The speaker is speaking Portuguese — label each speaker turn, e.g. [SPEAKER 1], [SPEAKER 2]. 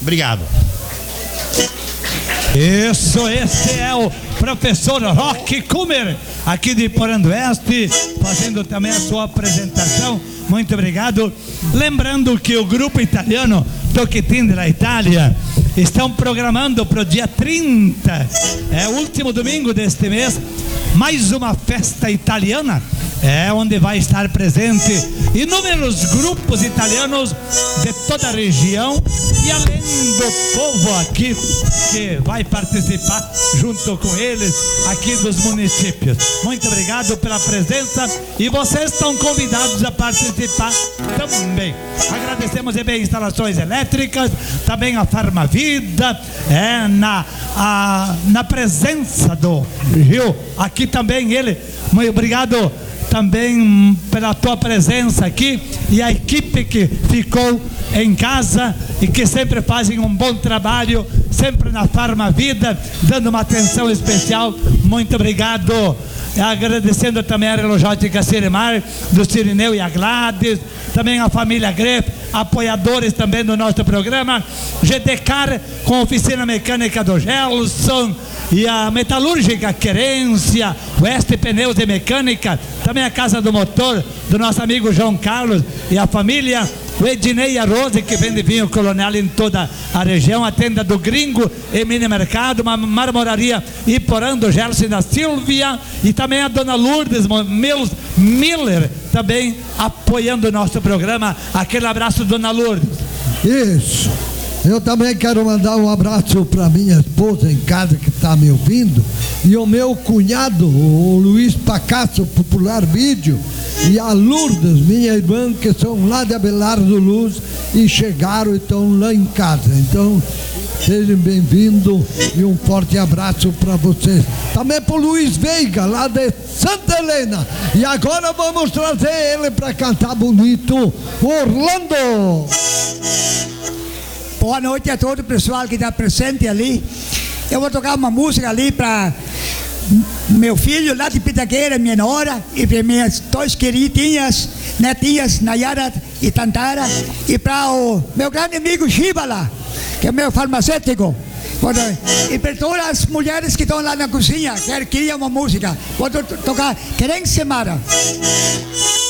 [SPEAKER 1] Obrigado.
[SPEAKER 2] Isso, esse é o professor Roque Kummer, aqui de Porã do Oeste, fazendo também a sua apresentação. Muito obrigado. Lembrando que o grupo italiano Tocchettini da Itália estão programando para o dia 30, o último domingo deste mês, mais uma festa italiana, onde vai estar presente inúmeros grupos italianos de toda a região e além do povo aqui que vai participar junto com eles aqui dos municípios. Muito obrigado pela presença e vocês estão convidados a participar também. Agradecemos também instalações elétricas, também a Farmavida, na presença do Rio, aqui também ele. Muito obrigado também pela tua presença aqui e a equipe que ficou em casa e que sempre fazem um bom trabalho, sempre na Farmavida, dando uma atenção especial. Muito obrigado. Agradecendo também a Relogística Cirimar, do Cirineu e a Gladys, também a família Greff, apoiadores também do nosso programa, GDCar com a oficina mecânica do Gelson e a metalúrgica Querência, Oeste Pneus e Mecânica, também a Casa do Motor do nosso amigo João Carlos e a família, o Ednei e a Rose, que vende vinho Colonial em toda a região, a tenda do Gringo e Mini Mercado, uma marmoraria Iporã do Gerson da Silvia e também a dona Lourdes Miller, também apoiando o nosso programa. Aquele abraço, dona Lourdes.
[SPEAKER 3] Isso. Eu também quero mandar um abraço para minha esposa em casa que está me ouvindo e o meu cunhado, o Luiz Pacasso, Popular Vídeo, e a Lourdes, minha irmã, que são lá de Abelardo Luz e chegaram e estão lá em casa. Então, sejam bem-vindos e um forte abraço para vocês. Também para o Luiz Veiga, lá de Santa Helena. E agora vamos trazer ele para cantar bonito, Orlando.
[SPEAKER 4] Boa noite a todo o pessoal que está presente ali. Eu vou tocar uma música ali para meu filho lá de Pitaqueira, minha nora, e para minhas duas queridinhas netinhas, Nayara e Tantara, e para o meu grande amigo Shibala, que é meu farmacêutico. E para todas as mulheres que estão lá na cozinha, que queriam uma música, vou tocar Querência Mara.